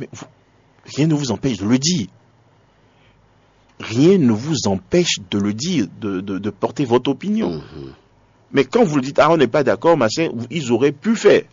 Mais rien ne vous empêche de le dire. Rien ne vous empêche de le dire, de porter votre opinion. Mais quand vous le dites, on n'est pas d'accord, machin, ils auraient pu faire.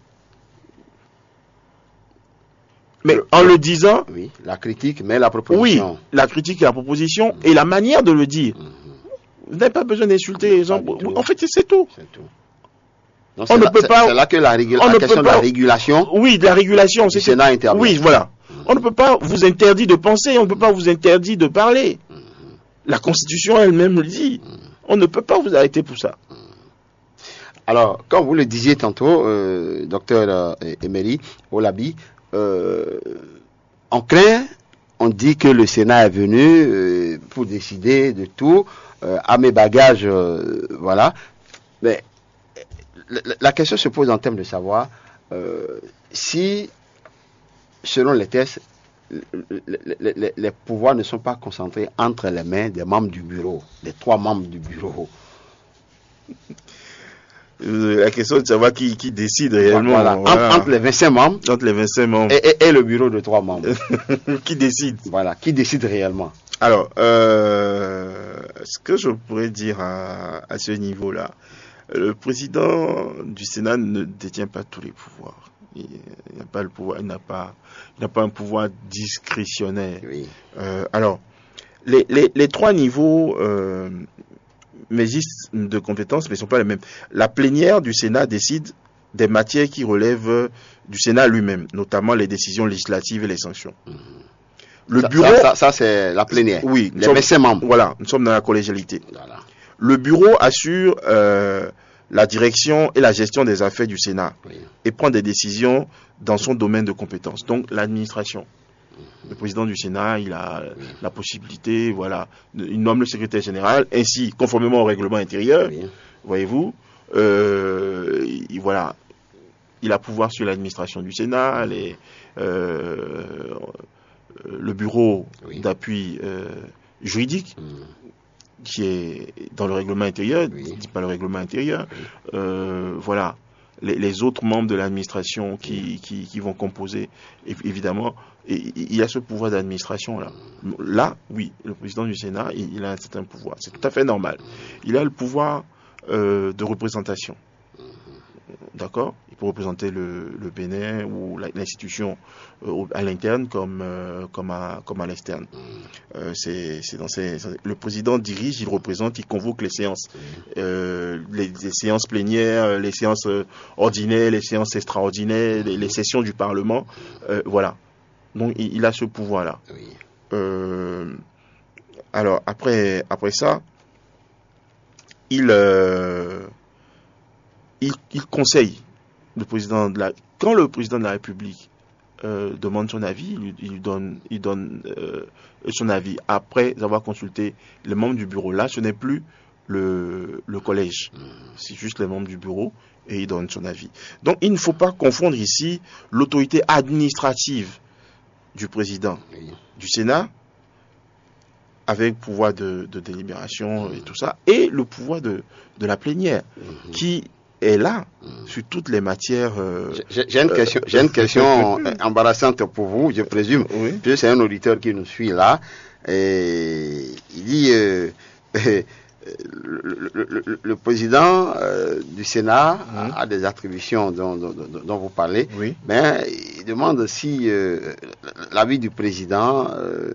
Mais en le disant... Oui, la critique, mais la proposition. Oui, la critique et la proposition, et la manière de le dire. Vous n'avez pas besoin d'insulter les gens. En fait, c'est tout. C'est tout. Donc, On ne peut pas... C'est là que la question de la régulation... Oui, de la régulation. Du Sénat intervient. Oui, voilà. On ne peut pas vous interdire de penser, on ne peut pas vous interdire de parler. La Constitution elle-même le dit. On ne peut pas vous arrêter pour ça. Alors, comme vous le disiez tantôt, docteur Emery Olabi, on craint, on dit que le Sénat est venu pour décider de tout, à mes bagages, voilà. Mais la question se pose en termes de savoir si, selon les tests, les pouvoirs ne sont pas concentrés entre les mains des membres du bureau, des 3 membres du bureau. La question de savoir qui décide réellement. Voilà. Entre les 25 membres, et le bureau de 3 membres. Qui décide. Voilà, qui décide réellement. Alors, ce que je pourrais dire à ce niveau-là, le président du Sénat ne détient pas tous les pouvoirs. Il n'a pas le pouvoir, il n'a pas un pouvoir discrétionnaire. Oui. Alors, les 3 niveaux m'existent de compétences, mais ne sont pas les mêmes. La plénière du Sénat décide des matières qui relèvent du Sénat lui-même, notamment les décisions législatives et les sanctions. Le bureau, ça c'est la plénière. Oui, les 25 membres. Voilà, nous sommes dans la collégialité. Voilà. Le bureau assure la direction et la gestion des affaires du Sénat, oui, et prend des décisions dans son domaine de compétence. Donc l'administration. Le président du Sénat, il a la possibilité, voilà, il nomme le secrétaire général, ainsi, conformément au règlement intérieur, voyez-vous, voilà, il a pouvoir sur l'administration du Sénat, le bureau d'appui juridique, qui est dans le règlement intérieur, dit pas le règlement intérieur, voilà, les autres membres de l'administration qui vont composer, évidemment, et il a ce pouvoir d'administration là. Là, oui, le président du Sénat, il a un certain pouvoir. C'est tout à fait normal. Il a le pouvoir de représentation. D'accord ? Il peut représenter le Bénin ou l'institution à l'interne comme à l'externe. Le président dirige, il représente, il convoque les séances. Les séances plénières, les séances ordinaires, les séances extraordinaires, les sessions du Parlement. Voilà. Donc il a ce pouvoir-là. Alors après ça, il conseille le président quand le président de la République demande son avis, il donne son avis après avoir consulté les membres du bureau. Là, ce n'est plus le collège, c'est juste les membres du bureau et il donne son avis. Donc il ne faut pas confondre ici l'autorité administrative du président du Sénat avec le pouvoir de délibération et tout ça, et le pouvoir de la plénière qui est là sur toutes les matières. J'ai une question embarrassante pour vous, je présume, puisque c'est un auditeur qui nous suit là, et il dit le président du Sénat a des attributions dont vous parlez, mais il demande si l'avis du président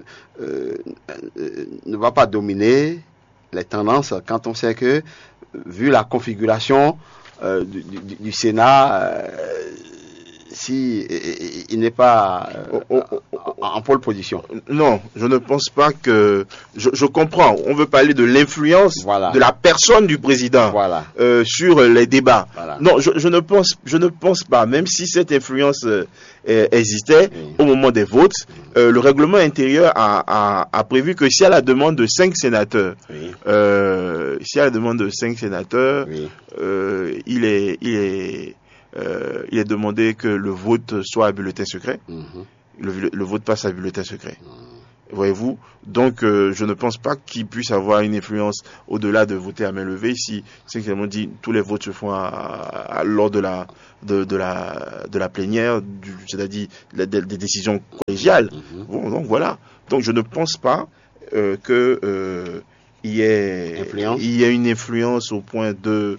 ne va pas dominer les tendances quand on sait que, vu la configuration du Sénat, si il n'est pas en pole position. Non, je ne pense pas que... Je comprends, on veut parler de l'influence de la personne du président sur les débats. Non, je ne pense pas, même si cette influence existait au moment des votes, le règlement intérieur a prévu que si à la demande de 5 sénateurs, il est demandé que le vote soit à bulletin secret. Le vote passe à bulletin secret. Voyez-vous, donc je ne pense pas qu'il puisse avoir une influence au-delà de voter à main levée. Si c'est clairement dit, tous les votes se font lors de la plénière, c'est-à-dire des décisions collégiales. Bon, donc voilà. Donc je ne pense pas que il y ait une influence au point de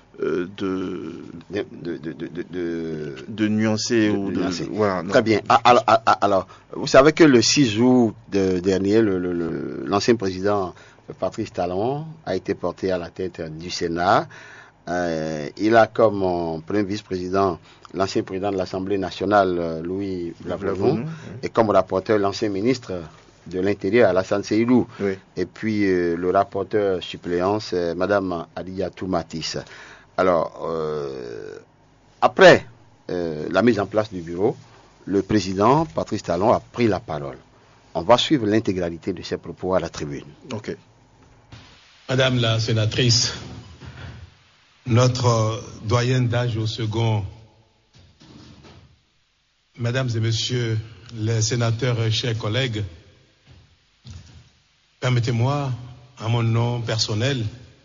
nuancer ou de nuancer. Voilà, très bien. Alors, vous savez que le 6 août dernier, l'ancien président Patrice Talon a été porté à la tête du Sénat. Il a comme premier vice-président l'ancien président de l'Assemblée nationale, Louis Blavon, et comme rapporteur l'ancien ministre de l'Intérieur, Alassane Seydou. Oui. Et puis le rapporteur suppléant, c'est Madame Adiyatou Matisse. Alors, après la mise en place du bureau, le président Patrice Talon a pris la parole. On va suivre l'intégralité de ses propos à la tribune. Ok. Madame la sénatrice, notre doyenne d'âge au second, Mesdames et Messieurs les sénateurs, chers collègues, permettez-moi, à mon nom personnel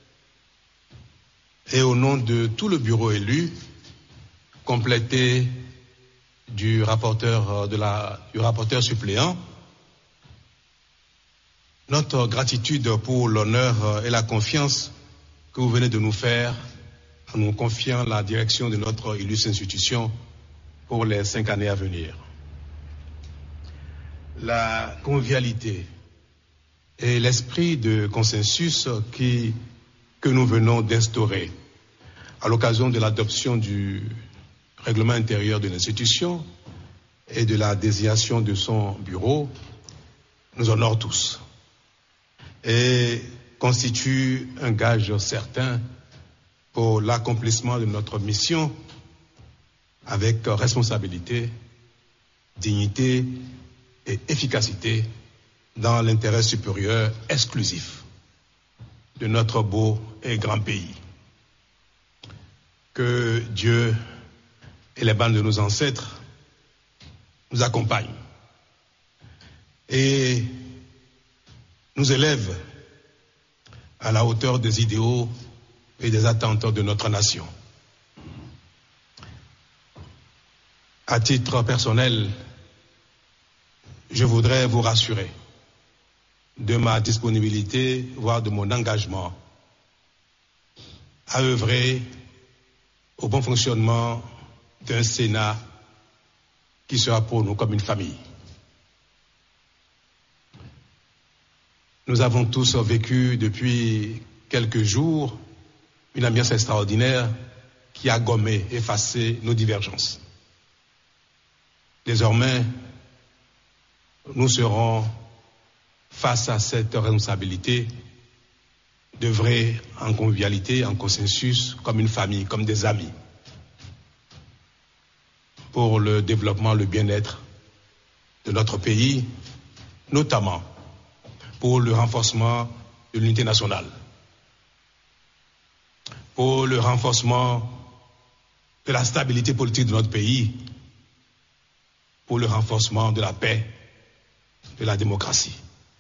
et au nom de tout le bureau élu, complété du rapporteur suppléant, notre gratitude pour l'honneur et la confiance que vous venez de nous faire en nous confiant la direction de notre illustre institution pour les 5 années à venir. La convivialité et l'esprit de consensus que nous venons d'instaurer à l'occasion de l'adoption du règlement intérieur de l'institution et de la désignation de son bureau nous honore tous et constitue un gage certain pour l'accomplissement de notre mission avec responsabilité, dignité et efficacité dans l'intérêt supérieur exclusif de notre beau et grand pays. Que Dieu et les bandes de nos ancêtres nous accompagnent et nous élèvent à la hauteur des idéaux et des attentes de notre nation. À titre personnel, je voudrais vous rassurer de ma disponibilité, voire de mon engagement à œuvrer au bon fonctionnement d'un Sénat qui sera pour nous comme une famille. Nous avons tous vécu depuis quelques jours une ambiance extraordinaire qui a gommé, effacé nos divergences. Désormais, nous serons face à cette responsabilité d'œuvrer en convivialité, en consensus, comme une famille, comme des amis, pour le développement, le bien-être de notre pays, notamment pour le renforcement de l'unité nationale, pour le renforcement de la stabilité politique de notre pays, pour le renforcement de la paix, de la démocratie.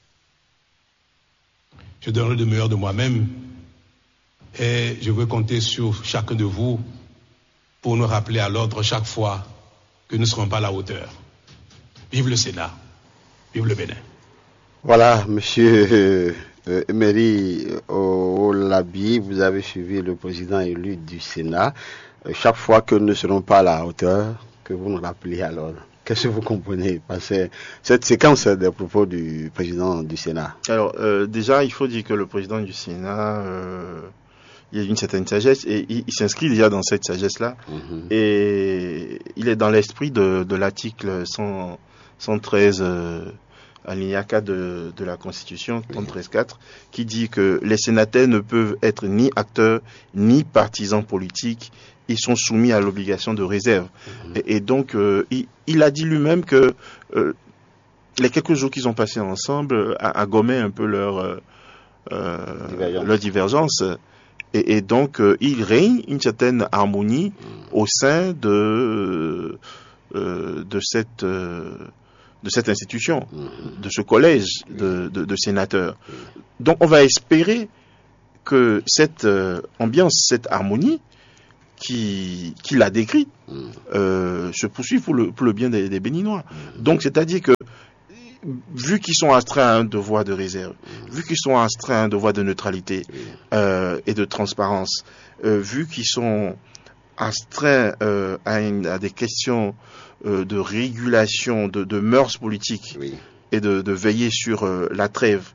Je donnerai le meilleur de moi-même et je veux compter sur chacun de vous pour nous rappeler à l'ordre chaque fois que nous ne serons pas à la hauteur. Vive le Sénat, vive le Bénin. Voilà, monsieur Emery Olabi, vous avez suivi le président élu du Sénat. Chaque fois que nous ne serons pas à la hauteur, que vous nous rappelez à l'ordre. Qu'est-ce que vous comprenez par cette séquence des propos du président du Sénat? Alors, déjà, il faut dire que le président du Sénat, il y a une certaine sagesse et il s'inscrit déjà dans cette sagesse-là. Et il est dans l'esprit de l'article 113 alinéa 4 de la Constitution, 113.4, qui dit que les sénateurs ne peuvent être ni acteurs ni partisans politiques. Ils sont soumis à l'obligation de réserve. Et donc, il a dit lui-même que les quelques jours qu'ils ont passés ensemble a gommé un peu leur divergence. Et donc, il règne une certaine harmonie au sein de cette institution, de ce collège de sénateurs. Donc on va espérer que cette ambiance, cette harmonie qu'il a décrite se poursuive pour le bien des Béninois. Donc c'est-à-dire que vu qu'ils sont astreints à un devoir de réserve, vu qu'ils sont astreints à un devoir de neutralité et de transparence, vu qu'ils sont astreints à des questions de régulation, de mœurs politiques et de veiller sur la trêve,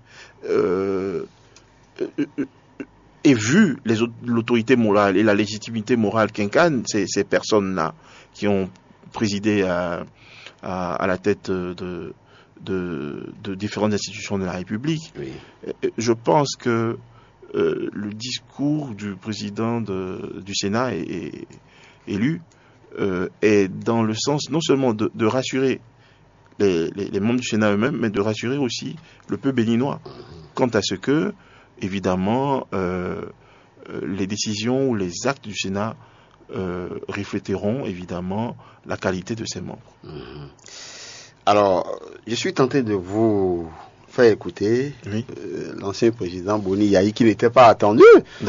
et vu l'autorité morale et la légitimité morale qu'incarnent ces personnes-là qui ont présidé à la tête de différentes institutions de la République, je pense que le discours du président du Sénat élu est dans le sens non seulement de rassurer les membres du Sénat eux-mêmes, mais de rassurer aussi le peuple béninois quant à ce que, évidemment, les décisions ou les actes du Sénat refléteront évidemment la qualité de ses membres. Alors, je suis tenté de vous faire écouter l'ancien président Boni Yayi, qui n'était pas attendu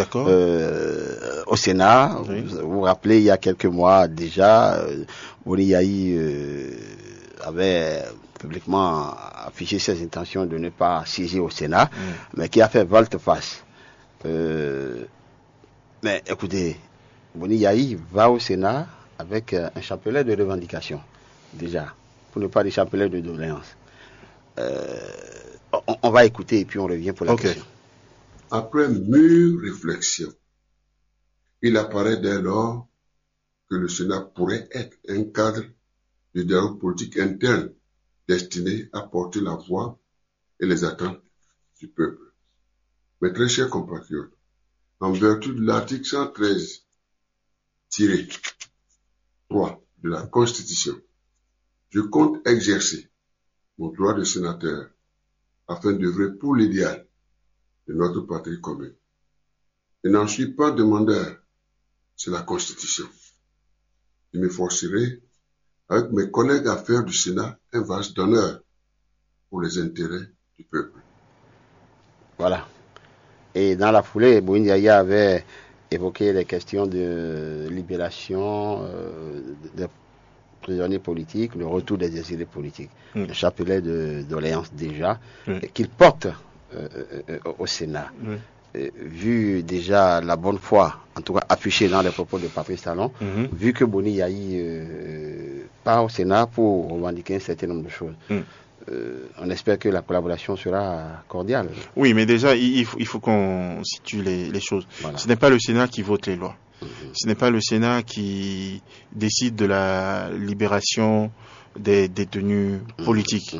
au Sénat. Vous vous rappelez, il y a quelques mois déjà, Boni Yayi avait publiquement affiché ses intentions de ne pas siéger au Sénat, mais qui a fait volte-face. Mais écoutez, Boni Yayi va au Sénat avec un chapelet de revendications, déjà, pour ne pas dire chapelet de doléances. On va écouter et puis on revient pour la question. Après mûre réflexion, il apparaît dès lors que le Sénat pourrait être un cadre de dialogue politique interne destiné à porter la voix et les attentes du peuple. Mes très chers compatriotes, en vertu de l'article 113-3 de la Constitution, je compte exercer mon droit de sénateur afin d'œuvrer pour l'idéal de notre patrie commune. Je n'en suis pas demandeur, c'est la Constitution. Je m'efforcerai avec mes collègues à faire du Sénat un vase d'honneur pour les intérêts du peuple. Voilà. Et dans la foulée, Boni Yayi avait évoqué les questions de libération des prisonniers politiques, le retour des exilés politiques. Un chapelet de doléances déjà, qu'il porte au Sénat. Vu déjà la bonne foi, en tout cas affichée dans les propos de Patrice Talon, vu que Boni Yayi part au Sénat pour revendiquer un certain nombre de choses, on espère que la collaboration sera cordiale. Oui, mais déjà, il faut qu'on situe les choses. Voilà. Ce n'est pas le Sénat qui vote les lois. Ce n'est pas le Sénat qui décide de la libération des détenus politiques.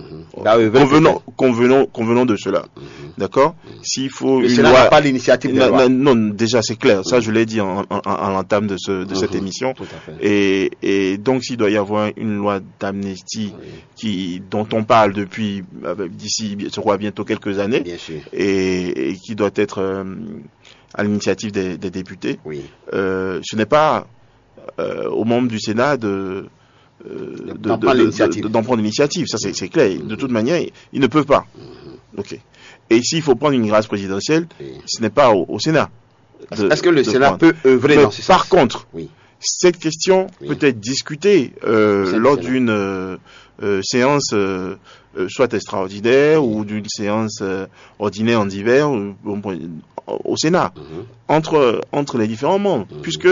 Convenons de cela. D'accord? S'il faut le Sénat n'a pas l'initiative de la loi. Non, déjà c'est clair. Ça, je l'ai dit en l'entame de cette émission. Et donc, s'il doit y avoir une loi d'amnistie dont on parle depuis d'ici, je crois, bientôt quelques années, et qui doit être à l'initiative des députés, ce n'est pas aux membres du Sénat d'en prendre l'initiative. Ça, c'est clair. De toute manière, ils ne peuvent pas. Ok. Et s'il faut prendre une grâce présidentielle, ce n'est pas au Sénat. Est-ce que le Sénat peut œuvrer dans ce sens? Par contre, cette question peut être discutée lors d'une séance soit extraordinaire ou d'une séance ordinaire en divers au Sénat, entre les différents membres, puisque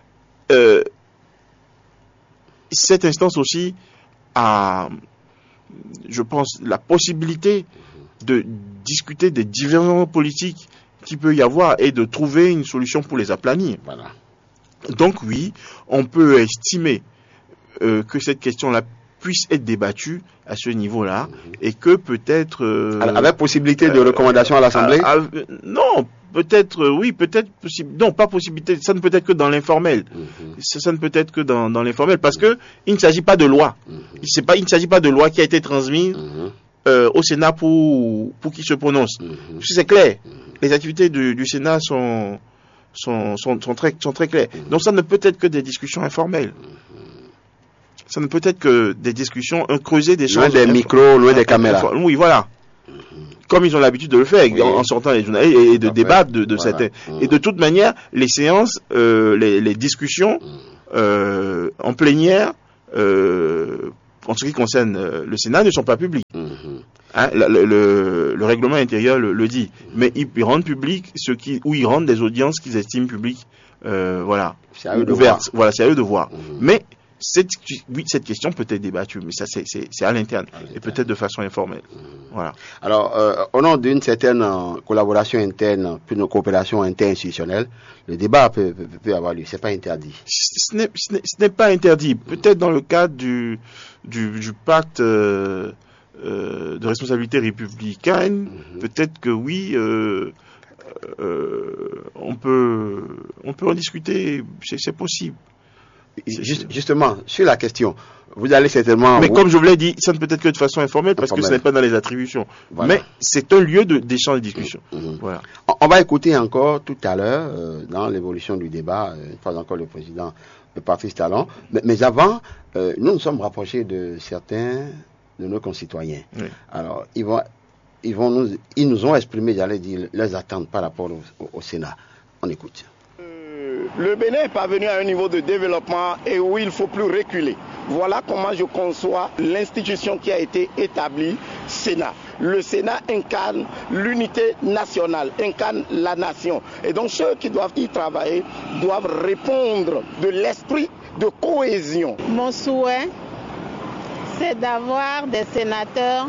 cette instance aussi a, je pense, la possibilité de discuter des divergences politiques qu'il peut y avoir et de trouver une solution pour les aplanir. Voilà. Donc oui, on peut estimer que cette question-là puisse être débattue à ce niveau-là et que peut-être... avec possibilité de recommandation à l'Assemblée? Non, peut-être, oui, peut-être possible. Non, pas possibilité. Ça ne peut être que dans l'informel. Ça ne peut être que dans l'informel parce que il ne s'agit pas de loi. Il ne s'agit pas de loi qui a été transmise au Sénat pour qu'il se prononce. C'est clair. Les activités du Sénat sont très claires. Donc ça ne peut être que des discussions informelles. Ça ne peut être que des discussions, un creuset d'échanges. Loin des micros, loin des caméras. Oui, voilà. Comme ils ont l'habitude de le faire, oui, en sortant les journalistes et de débattre de voilà. Certains. Et de toute manière, les séances, les discussions en plénière, en ce qui concerne le Sénat, ne sont pas publiques. Hein, le règlement intérieur le dit. Mais ils rendent public où ils rendent des audiences qu'ils estiment publiques, voilà, ouvertes. Voilà, c'est à eux de voir. Mais cette question peut être débattue, mais ça c'est à l'interne et peut-être de façon informelle. Voilà. Alors, au nom d'une certaine collaboration interne, puis une coopération interinstitutionnelle, le débat peut avoir lieu. C'est pas interdit. Ce n'est pas interdit. Peut-être dans le cadre du pacte de responsabilité républicaine, peut-être que oui. On peut en discuter. C'est possible. Justement, sur la question, vous allez certainement... Mais comme je vous l'ai dit, ça ne peut être que de façon informelle, parce que ce n'est pas dans les attributions. Voilà. Mais c'est un lieu d'échange et de discussion. Voilà. On va écouter encore tout à l'heure, dans l'évolution du débat, une fois encore le président de Patrice Talon. Mais avant, nous sommes rapprochés de certains de nos concitoyens. Oui. Alors, ils nous ont exprimé, j'allais dire, leurs attentes par rapport au Sénat. On écoute. Le Bénin est parvenu à un niveau de développement et où il ne faut plus reculer. Voilà comment je conçois l'institution qui a été établie, Sénat. Le Sénat incarne l'unité nationale, incarne la nation. Et donc ceux qui doivent y travailler doivent répondre de l'esprit de cohésion. Mon souhait, c'est d'avoir des sénateurs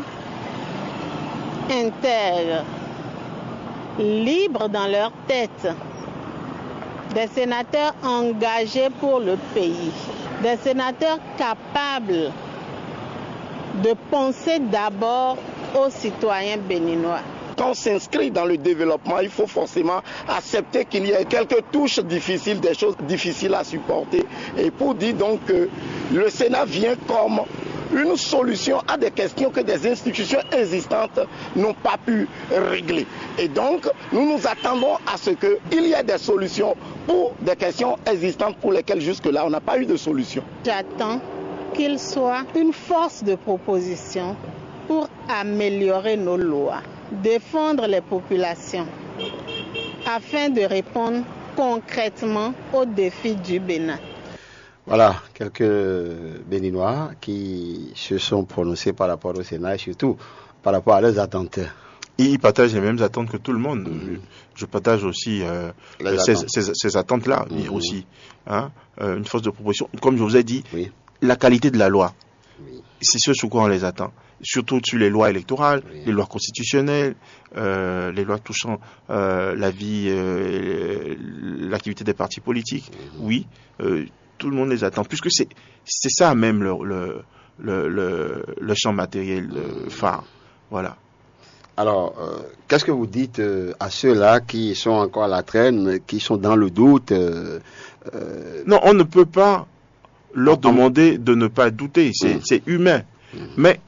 intègres, libres dans leur tête. Des sénateurs engagés pour le pays, des sénateurs capables de penser d'abord aux citoyens béninois. Quand on s'inscrit dans le développement, il faut forcément accepter qu'il y ait quelques touches difficiles, des choses difficiles à supporter. Et pour dire donc que le Sénat vient comme une solution à des questions que des institutions existantes n'ont pas pu régler. Et donc, nous nous attendons à ce qu'il y ait des solutions pour des questions existantes pour lesquelles jusque-là, on n'a pas eu de solution. J'attends qu'il soit une force de proposition pour améliorer nos lois, défendre les populations, afin de répondre concrètement aux défis du Bénin. Voilà, quelques Béninois qui se sont prononcés par rapport au Sénat et surtout par rapport à leurs attentes. Ils partagent les mêmes attentes que tout le monde. Je partage aussi ces attentes-là aussi. Hein, une force de proposition. Comme je vous ai dit, la qualité de la loi, c'est ce sur quoi on les attend. Surtout sur les lois électorales, les lois constitutionnelles, les lois touchant la vie, l'activité des partis politiques. Oui. Tout le monde les attend, puisque c'est ça même le champ matériel phare. Voilà. Alors, qu'est-ce que vous dites à ceux-là qui sont encore à la traîne, qui sont dans le doute Non, on ne peut pas leur demander de ne pas douter, c'est humain. Mais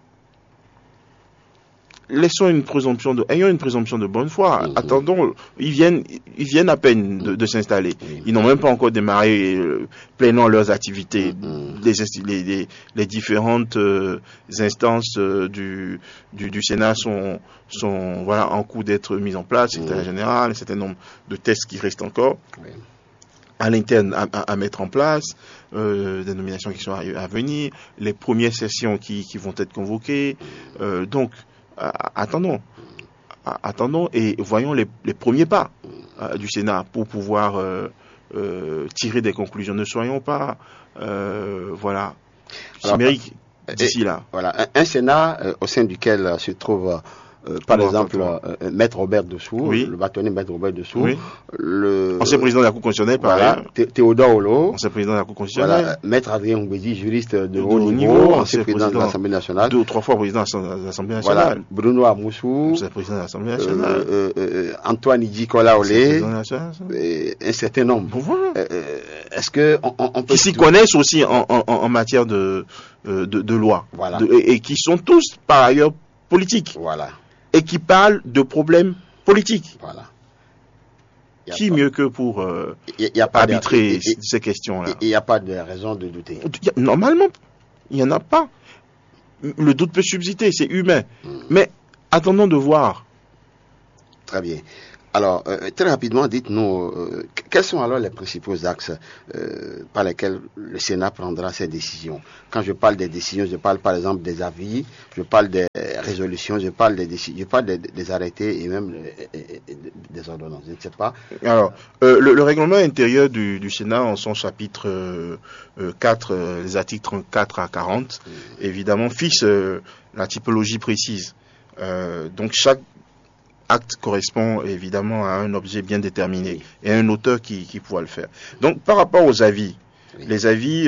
ayons une présomption de bonne foi. Attendons, ils viennent à peine de s'installer. Ils n'ont même pas encore démarré pleinement leurs activités. Les différentes instances du Sénat sont voilà en cours d'être mises en place. Secrétaire général, un certain nombre de tests qui restent encore à l'interne à mettre en place, des nominations qui sont à venir, les premières sessions qui vont être convoquées. Donc attendons et voyons les premiers pas du Sénat pour pouvoir tirer des conclusions. Ne soyons pas chimériques d'ici là. Voilà, un Sénat au sein duquel se trouve par exemple Maître Robert Dessous, le bâtonnier Maître Robert Dessous, ancien président de la Cour constitutionnelle, Théodore Olo, ancien président de la Cour constitutionnelle, Maître Adrien Ngwedi, juriste de haut niveau, ancien président de l'Assemblée nationale, 2 ou 3 fois président de l'Assemblée nationale, Bruno Amoussou, ancien président de l'Assemblée nationale, Antoine Idjikola Olé, un certain nombre. Est-ce que on peut qui s'y connaissent aussi en matière de loi, et qui sont tous par ailleurs politiques. Voilà. Et qui parlent de problèmes politiques. Voilà. Qui mieux que pour arbitrer ces questions-là? Il n'y a pas de raison de douter. Normalement, il n'y en a pas. Le doute peut subsister, c'est humain. Mais attendons de voir. Très bien. Alors, très rapidement, dites-nous, quels sont alors les principaux axes par lesquels le Sénat prendra ses décisions? Quand je parle des décisions, je parle par exemple des avis, je parle des résolutions, je parle des arrêtés et même des ordonnances. Je ne sais pas. Alors, le règlement intérieur du Sénat, en son chapitre 4, les articles 34 à 40, évidemment, fixe la typologie précise. Donc, chaque acte correspond évidemment à un objet bien déterminé et à un auteur qui pourra le faire. Donc par rapport aux avis, les avis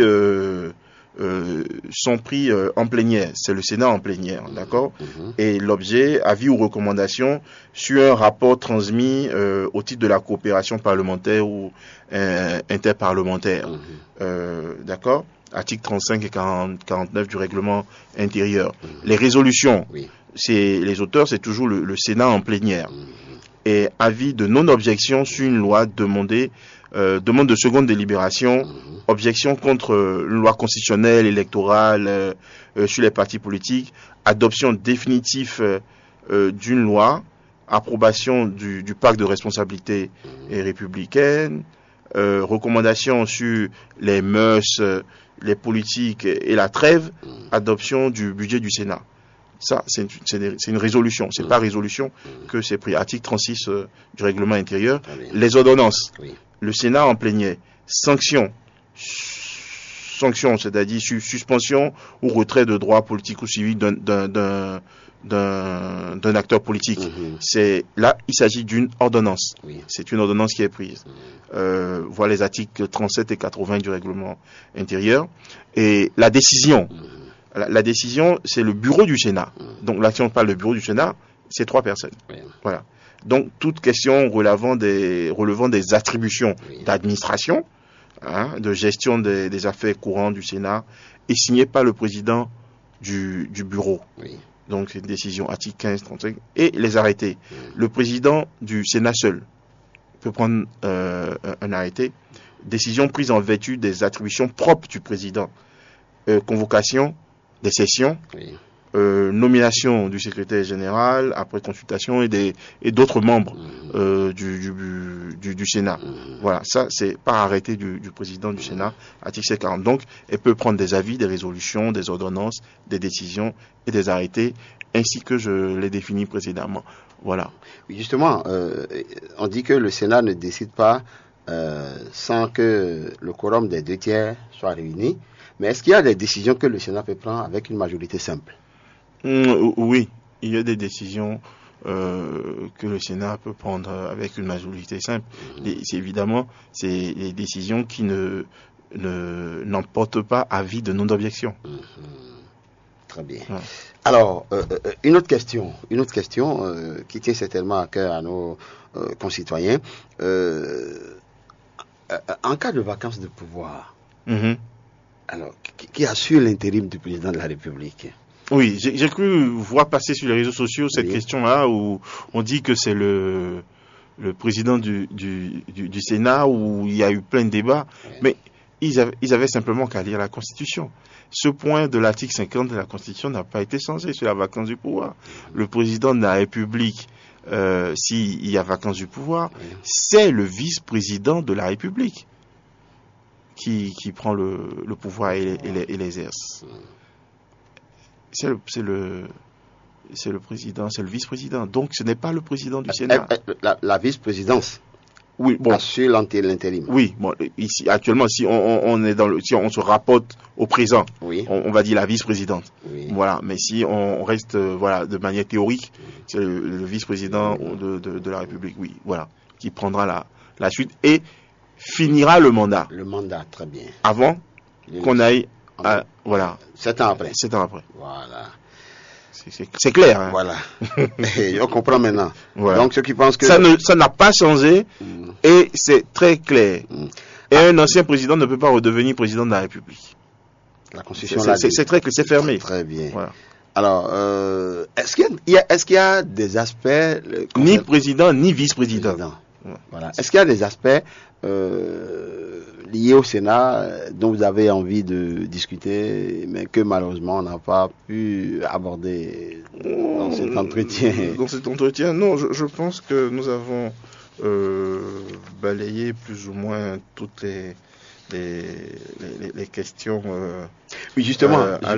sont pris en plénière, c'est le Sénat en plénière, d'accord? Et l'objet, avis ou recommandation sur un rapport transmis au titre de la coopération parlementaire ou interparlementaire, d'accord? Articles 35 et 49 du règlement intérieur. Les résolutions, les auteurs, c'est toujours le Sénat en plénière. Et avis de non-objection sur une loi demande de seconde délibération, objection contre une loi constitutionnelle, électorale, sur les partis politiques, adoption définitive d'une loi, approbation du pacte de responsabilité républicaine, recommandation sur les mœurs, les politiques et la trêve, adoption du budget du Sénat. Ça, c'est une résolution. C'est pas résolution que c'est pris. Article 36 du règlement intérieur. Les ordonnances. Le Sénat en plénière. Sanctions, c'est-à-dire suspension ou retrait de droits politiques ou civils d'un acteur politique. Là, il s'agit d'une ordonnance. C'est une ordonnance qui est prise. Voilà les articles 37 et 80 du règlement intérieur. Et la décision. La décision, c'est le bureau du Sénat. Donc là, si on parle du bureau du Sénat, c'est 3 personnes. Voilà. Donc toute question relevant des attributions d'administration, de gestion des affaires courantes du Sénat, est signée par le président du bureau. Donc c'est une décision, article 15, 35. Et les arrêtés. Le président du Sénat seul peut prendre un arrêté. Décision prise en vertu des attributions propres du président. Convocation des sessions, nomination du secrétaire général après consultation et d'autres membres du Sénat. Voilà, ça c'est par arrêté du président du Sénat, article 40. Donc, elle peut prendre des avis, des résolutions, des ordonnances, des décisions et des arrêtés, ainsi que je l'ai défini précédemment. Voilà. Justement, on dit que le Sénat ne décide pas sans que le quorum des 2/3 soit réuni. Mais est-ce qu'il y a des décisions que le Sénat peut prendre avec une majorité simple? Oui, il y a des décisions que le Sénat peut prendre avec une majorité simple. Évidemment, c'est les décisions qui n'emportent pas avis de non-objection. Très bien. Alors, une autre question qui tient certainement à cœur à nos concitoyens. En cas de vacance de pouvoir, alors, qui assure l'intérim du président de la République? Oui, j'ai cru voir passer sur les réseaux sociaux cette question-là où on dit que c'est le président du Sénat où il y a eu plein de débats, mais ils avaient simplement qu'à lire la Constitution. Ce point de l'article 50 de la Constitution n'a pas été changé sur la vacance du pouvoir. Le président de la République, s'il y a vacance du pouvoir, c'est le vice-président de la République qui prend le pouvoir et l'exerce. C'est le président, c'est le vice-président. Donc ce n'est pas le président du Sénat. La vice-présidence. Oui, bon. Assure l'intérim. Oui, bon, ici actuellement, si on est si on se rapporte au présent, on va dire la vice-présidente. Voilà, mais si on reste de manière théorique, c'est le vice-président de la République, voilà, qui prendra la suite et finira le mandat. Le mandat, très bien. Avant qu'on aille à, 7 ans après. 7 ans après. Voilà. C'est clair. Hein. Voilà. Et on comprend maintenant. Voilà. Donc ceux qui pensent que ça n'a pas changé et c'est très clair. Et un ancien président ne peut pas redevenir président de la République. La Constitution c'est très clair, c'est fermé. Très bien. Voilà. Alors, est-ce qu'il y a des aspects ni président ni vice-président. Voilà. Est-ce qu'il y a des aspects liés au Sénat dont vous avez envie de discuter, mais que malheureusement on n'a pas pu aborder dans cet entretien? Dans cet entretien, non, je pense que nous avons balayé plus ou moins toutes les questions. Oui, justement.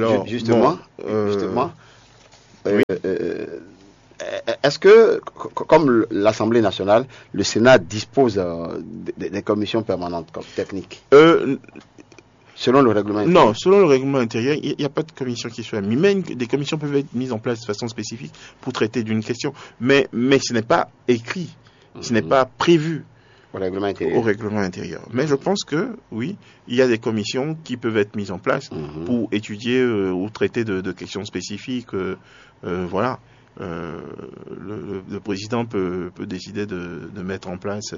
Oui. Est-ce que, comme l'Assemblée nationale, le Sénat dispose des commissions permanentes comme techniques selon le règlement intérieur? Non, selon le règlement intérieur, il n'y a pas de commission qui soit mise. Même des commissions peuvent être mises en place de façon spécifique pour traiter d'une question. Mais ce n'est pas écrit, ce n'est pas prévu au règlement intérieur. Mais je pense que, oui, il y a des commissions qui peuvent être mises en place pour étudier ou traiter de questions spécifiques. Voilà. Le président peut décider de mettre en place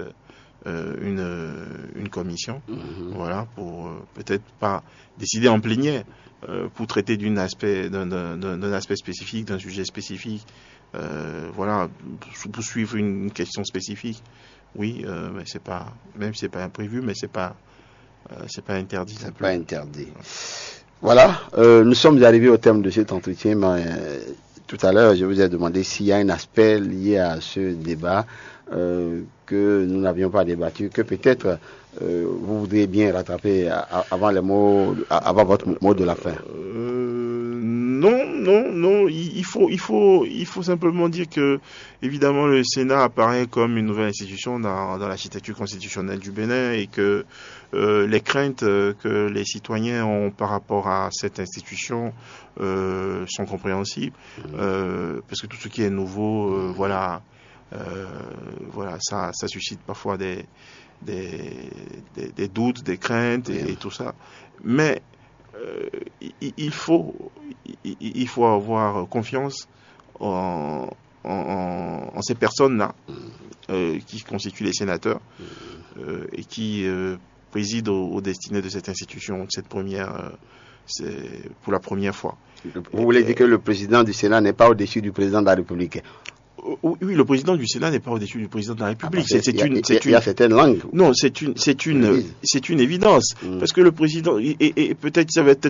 une commission, voilà, pour peut-être pas décider en plénière, pour traiter d'un aspect spécifique, d'un sujet spécifique, voilà, pour suivre une question spécifique. Oui, mais c'est pas, même si c'est pas imprévu, mais c'est pas interdit. C'est pas interdit. Voilà, nous sommes arrivés au terme de cet entretien, mais tout à l'heure, je vous ai demandé s'il y a un aspect lié à ce débat que nous n'avions pas débattu, que peut-être vous voudriez bien rattraper avant votre mot de la fin. Non. Il faut simplement dire que, évidemment, le Sénat apparaît comme une nouvelle institution dans l'architecture constitutionnelle du Bénin et que les craintes que les citoyens ont par rapport à cette institution sont compréhensibles, parce que tout ce qui est nouveau, voilà, ça suscite parfois des doutes, des craintes et tout ça. Mais il faut avoir confiance en ces personnes-là qui constituent les sénateurs et qui président aux destinées de cette institution, c'est pour la première fois. Vous voulez dire que le président du Sénat n'est pas au-dessus du président de la République? Oui, le président du Sénat n'est pas au-dessus du président de la République. Il y a certaines langues. Non, c'est une évidence. Parce que le président, et peut-être ça va être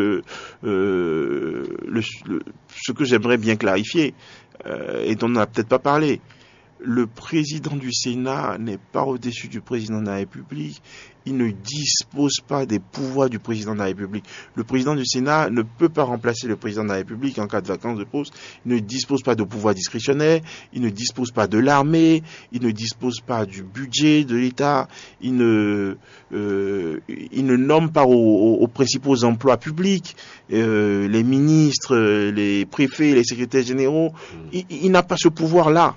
ce que j'aimerais bien clarifier, et dont on n'a peut-être pas parlé. Le président du Sénat n'est pas au-dessus du président de la République. Il ne dispose pas des pouvoirs du président de la République. Le président du Sénat ne peut pas remplacer le président de la République en cas de vacance de poste. Il ne dispose pas de pouvoirs discrétionnaires. Il ne dispose pas de l'armée. Il ne dispose pas du budget de l'État. Il ne nomme pas aux principaux emplois publics les ministres, les préfets, les secrétaires généraux. Il n'a pas ce pouvoir-là.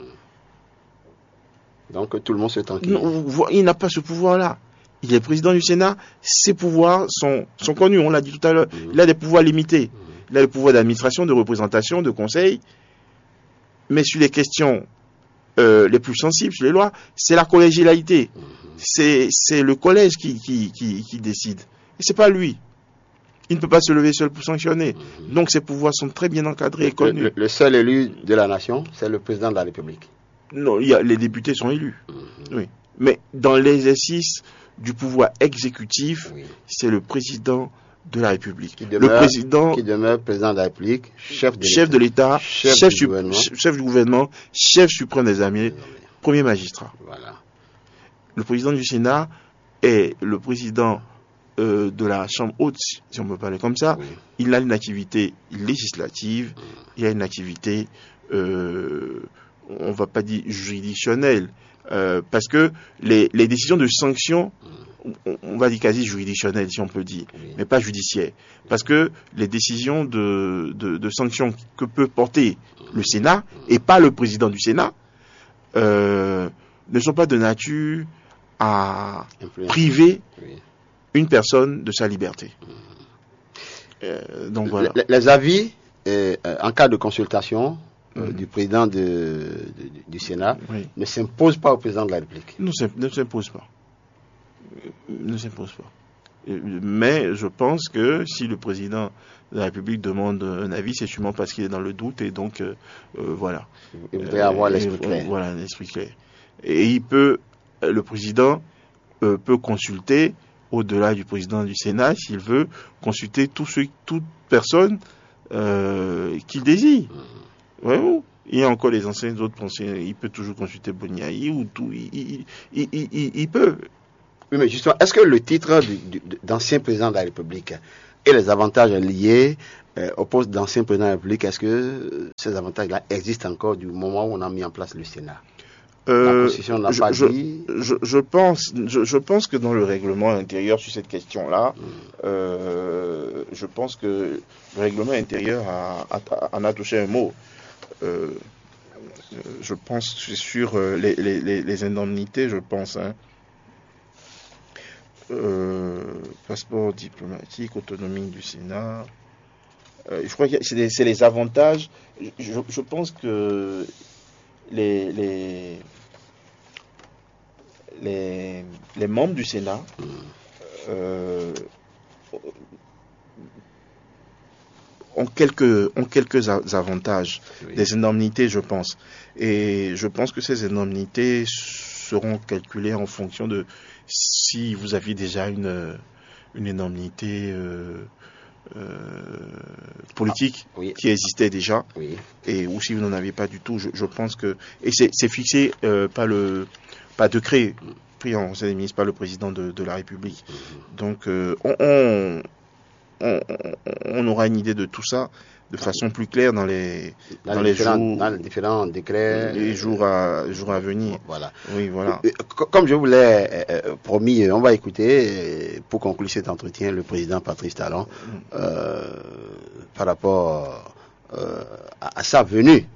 Donc tout le monde se tranquille. Non, il n'a pas ce pouvoir-là. Il est président du Sénat, ses pouvoirs sont connus, on l'a dit tout à l'heure. Il a des pouvoirs limités. Il a des pouvoirs d'administration, de représentation, de conseil. Mais sur les questions les plus sensibles, sur les lois, c'est la collégialité. C'est le collège qui décide. Et c'est pas lui. Il ne peut pas se lever seul pour sanctionner. Donc ses pouvoirs sont très bien encadrés et connus. Le seul élu de la nation, c'est le président de la République. Non, les députés sont élus. Oui. Mais dans l'exercice du pouvoir exécutif, c'est le président de la République. Qui demeure président de la République, chef de l'État, chef du gouvernement, chef suprême des armées, premier magistrat. Voilà. Le président du Sénat est le président de la Chambre haute, si on peut parler comme ça. Oui. Il a une activité législative, il a une activité, on va pas dire juridictionnelle, parce que les décisions de sanction, on va dire quasi juridictionnelles, si on peut dire, mais pas judiciaires. Parce que les décisions de sanction que peut porter le Sénat, et pas le président du Sénat, ne sont pas de nature à priver une personne de sa liberté. Donc voilà. Les avis, en cas de consultation du président du Sénat, ne s'imposent pas au président de la République. Ne s'imposent pas. Ne s'impose pas. Mais je pense que si le président de la République demande un avis, c'est sûrement parce qu'il est dans le doute et donc voilà. Il voudrait avoir l'esprit clair. Voilà, l'esprit clair. Et le président peut consulter, au-delà du président du Sénat, s'il veut, consulter toute personne qu'il désire. Ouais, il y a encore les anciens autres conseillers, il peut toujours consulter Boniaï ou tout, il peut. Oui, mais justement, est-ce que le titre d'ancien président de la République et les avantages liés au poste d'ancien président de la République, est-ce que ces avantages-là existent encore du moment où on a mis en place le Sénat? La Constitution n'a pas dit. Je pense que dans le règlement intérieur sur cette question-là, je pense que le règlement intérieur en a touché un mot. Je pense sur les indemnités, je pense. Passeport diplomatique, autonomie du Sénat. Je crois que c'est les avantages. Je pense que les membres du Sénat ont quelques avantages, oui. Des indemnités, je pense. Et je pense que ces indemnités seront calculées en fonction de si vous aviez déjà une indemnité politique qui existait déjà, et ou si vous n'en avez pas du tout, je pense que... Et c'est fixé par décret pris en Conseil des ministres par le président de la République. Donc on aura une idée de tout ça de façon plus claire dans les différents décrets, les jours à venir. Voilà. Oui, voilà. Comme je vous l'ai promis, on va écouter pour conclure cet entretien le président Patrice Talon par rapport à sa venue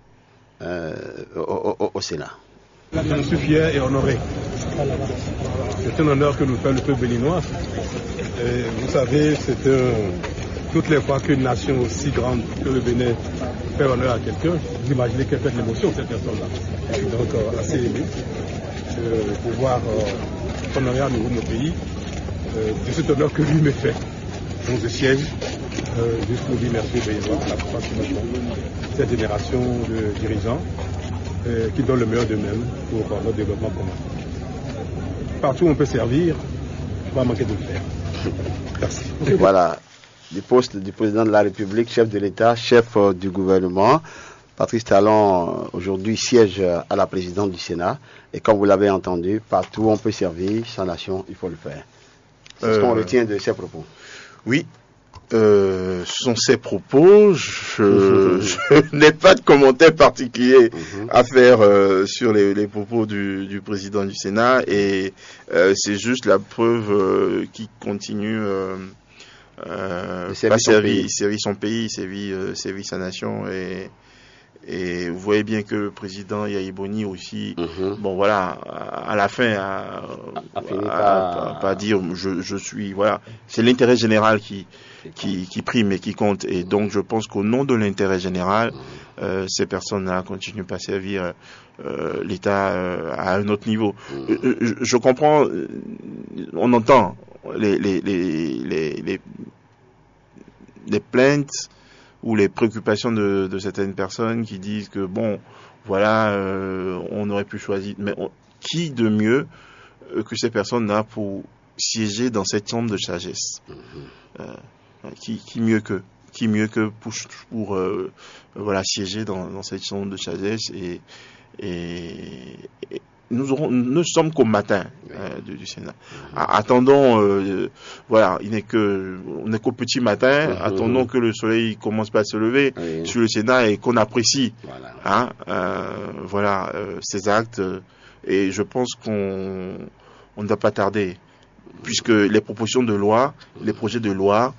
au Sénat. J'en suis fier et honoré. C'est un honneur que nous fait le peuple béninois. Et vous savez, toutes les fois qu'une nation aussi grande que le Bénin fait honneur à quelqu'un, vous imaginez quelle peut être l'émotion de cette personne-là. Je suis donc assez ému de pouvoir honorer à nouveau mon pays de cet honneur que lui me fait. Donc je siège juste pour dire merci aux Béninois à la continuation de cette génération de dirigeants qui donnent le meilleur d'eux-mêmes pour notre développement commun. Partout où on peut servir, on va manquer de le faire. Merci. Voilà, du poste du président de la République, chef de l'État, chef du gouvernement. Patrice Talon, aujourd'hui, siège à la présidence du Sénat. Et comme vous l'avez entendu, partout où on peut servir sa nation, il faut le faire. C'est ce qu'on retient de ses propos. Oui. Ce sont ses propos. Je n'ai pas de commentaire particulier à faire sur les propos du président du Sénat, et c'est juste la preuve qu'il continue à servir son pays, servir sa nation, et vous voyez bien que le président Yahya Boni aussi, bon voilà, à la fin a pas dire je suis, voilà, c'est l'intérêt général qui prime et qui compte, et donc je pense qu'au nom de l'intérêt général, ces personnes-là continuent à servir l'État à un autre niveau. Je comprends, on entend les plaintes ou les préoccupations de certaines personnes qui disent que bon, voilà, on aurait pu choisir, mais qui de mieux que ces personnes-là pour siéger dans cette chambre de sagesse? Qui mieux que pour voilà, siéger dans cette chambre de sagesse, et nous sommes qu'au matin du Sénat. Attendons, voilà, on n'est qu'au petit matin. Attendons que le soleil commence pas à se lever sur le Sénat et qu'on apprécie, voilà, ces actes. Et je pense qu'on ne doit pas tarder, puisque les propositions de loi, les projets de loi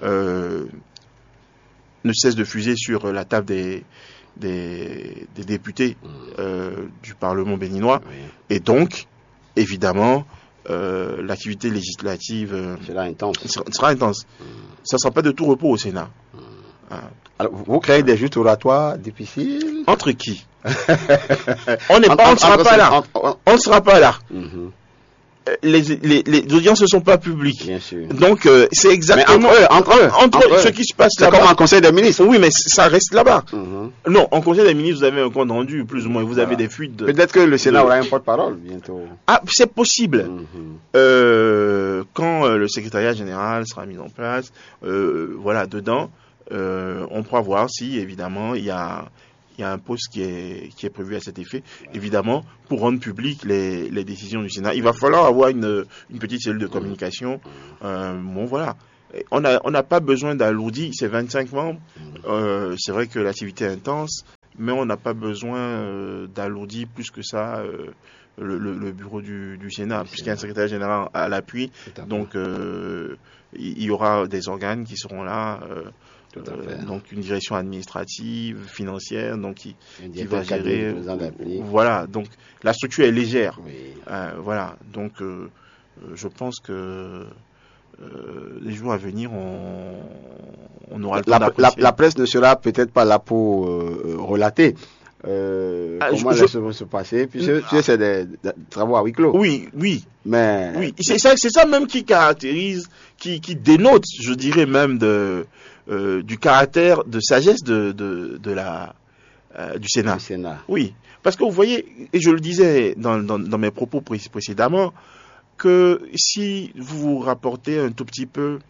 ne cessent de fuser sur la table des députés du Parlement béninois, et donc évidemment l'activité législative sera intense. Ça ne sera pas de tout repos au Sénat. Alors, vous créez des joutes oratoires difficiles? Entre qui? On ne sera pas là. On ne sera pas là. les audiences ne sont pas publiques. Bien sûr. Donc, c'est exactement... Mais entre eux. Ce qui se passe C'est là-bas. comme en Conseil des ministres. Oui, mais ça reste là-bas. Mhm. Non, en Conseil des ministres, vous avez un compte rendu, plus ou moins. Vous avez des fuites. Peut-être que le Sénat aura un porte-parole bientôt. Ah, c'est possible. Mhm. Quand le secrétariat général sera mis en place, voilà, dedans, on pourra voir si, évidemment, il y a un poste qui est prévu à cet effet, évidemment, pour rendre public les décisions du Sénat. Il va falloir avoir une petite cellule de communication. Bon, voilà. On n'a pas besoin d'alourdir, c'est 25 membres. C'est vrai que l'activité est intense, mais on n'a pas besoin d'alourdir plus que ça le bureau du Sénat, puisqu'il y a un secrétaire général à l'appui. Donc, il y aura des organes qui seront là. Donc une direction administrative, financière, donc qui va gérer. Voilà, donc la structure est légère. Oui. Voilà, donc je pense que les jours à venir, on aura le temps d'apprécier. La presse ne sera peut-être pas là pour relater comment les choses vont se passer, puisque c'est des travaux à huis clos. Oui. Mais oui, c'est ça même qui caractérise, qui dénote, je dirais même du caractère de sagesse du Sénat. Oui, parce que vous voyez, et je le disais dans mes propos précédemment, que si vous vous rapportez un tout petit peu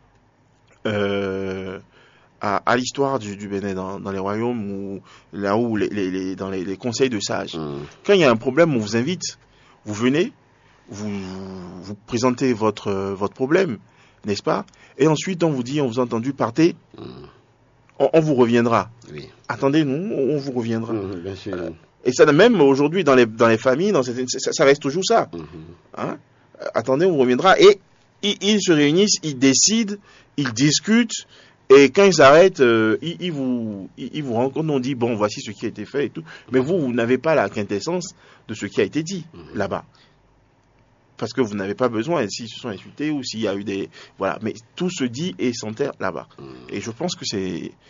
à l'histoire du Bénin dans les royaumes, ou là où dans les conseils de sages, quand il y a un problème, on vous invite, vous venez, vous présentez votre problème, n'est-ce pas? Et ensuite, on vous dit, on vous a entendu, partez, on vous reviendra. Oui. Attendez, nous, on vous reviendra. Bien sûr. Et ça, même aujourd'hui, dans les familles, ça reste toujours ça. Hein? Attendez, on vous reviendra. Et ils se réunissent, ils décident, ils discutent, et quand ils s'arrêtent, ils vous rencontrent, on dit, bon, voici ce qui a été fait et tout. Mais vous n'avez pas la quintessence de ce qui a été dit là-bas. Parce que vous n'avez pas besoin, s'ils se sont insultés ou s'il y a eu des... Voilà, mais tout se dit et s'enterre là-bas. Et je pense que ce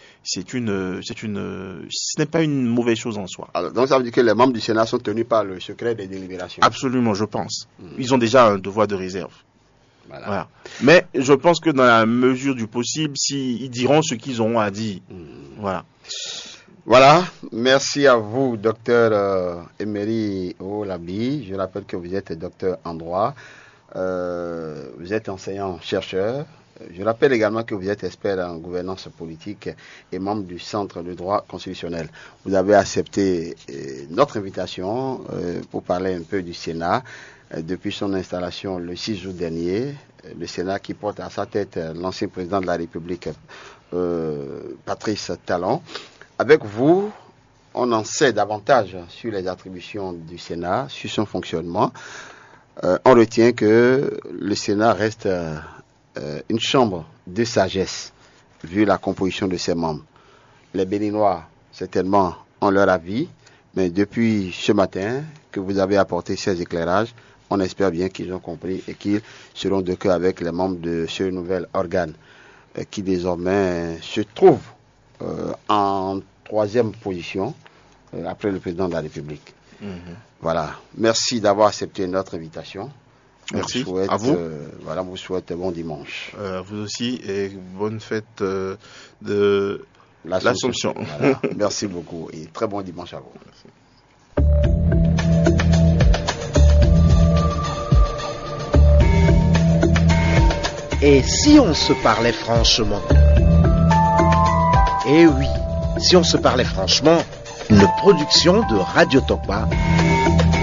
n'est pas une mauvaise chose en soi. Alors, donc ça veut dire que les membres du Sénat sont tenus par le secret des délibérations. Absolument, je pense. Ils ont déjà un devoir de réserve. Voilà. Mais je pense que dans la mesure du possible, ils diront ce qu'ils auront à dire. Voilà. Voilà, merci à vous, docteur Emery Olabi. Je rappelle que vous êtes docteur en droit, vous êtes enseignant-chercheur. Je rappelle également que vous êtes expert en gouvernance politique et membre du Centre de droit constitutionnel. Vous avez accepté notre invitation pour parler un peu du Sénat. Depuis son installation le 6 août dernier, le Sénat qui porte à sa tête l'ancien président de la République, Patrice Talon. Avec vous, on en sait davantage sur les attributions du Sénat, sur son fonctionnement. On retient que le Sénat reste une chambre de sagesse, vu la composition de ses membres. Les Béninois, certainement, ont leur avis, mais depuis ce matin que vous avez apporté ces éclairages, on espère bien qu'ils ont compris et qu'ils seront de cœur avec les membres de ce nouvel organe qui désormais se trouve en troisième position après le président de la République. Voilà. Merci d'avoir accepté notre invitation. Merci à vous. Voilà, vous souhaite bon dimanche. Vous aussi et bonne fête de l'Assomption. Voilà. Merci beaucoup et très bon dimanche à vous. Merci. Et si on se parlait franchement? Eh oui, si on se parlait franchement, une production de Radio Tokpa